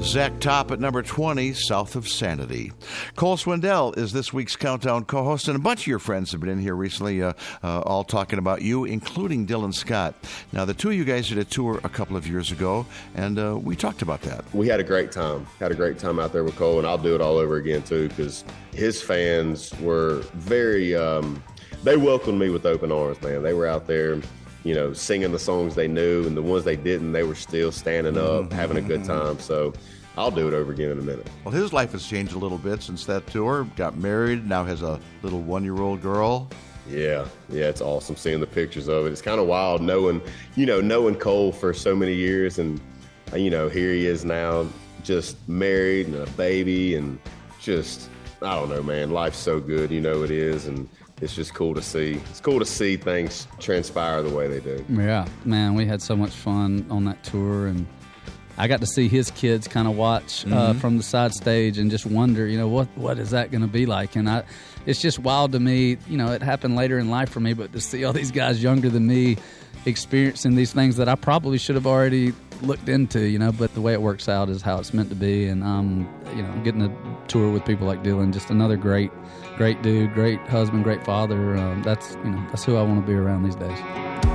Zach Top at number 20, South of Sanity. Cole Swindell is this week's Countdown co-host, and a bunch of your friends have been in here recently, all talking about you, including Dylan Scott. Now, the two of you guys did a tour a couple of years ago, and we talked about that. We had a great time. Had a great time out there with Cole, and I'll do it all over again, too, because his fans were very they welcomed me with open arms, man. They were out there, singing the songs they knew, and the ones they didn't, they were still standing up, having a good time. So I'll do it over again in a minute. Well, his life has changed a little bit since that tour. Got married, now has a little 1-year-old girl. Yeah, it's awesome seeing the pictures of it. It's kind of wild knowing Cole for so many years, and here he is now, just married and a baby, and just, I don't know, man, life's so good, it is, and it's just cool to see. It's cool to see things transpire the way they do. Yeah, man, we had so much fun on that tour, and I got to see his kids kind of watch from the side stage and just wonder, what is that going to be like? And it's just wild to me. It happened later in life for me, but to see all these guys younger than me experiencing these things that I probably should have already looked into, but the way it works out is how it's meant to be. And getting to tour with people like Dylan, just another great dude, great husband, great father. That's who I want to be around these days.